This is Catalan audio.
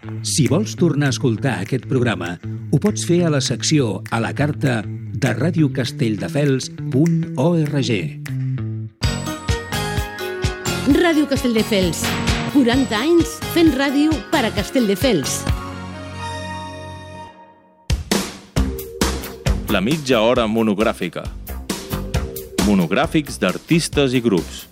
Si vols tornar a escoltar aquest programa, ho pots fer a la secció a la carta de radiocastelldefels.org. Ràdio Castelldefels. 40 anys fent ràdio per a Castelldefels. La mitja hora monogràfica. Monogràfics d'artistes i grups.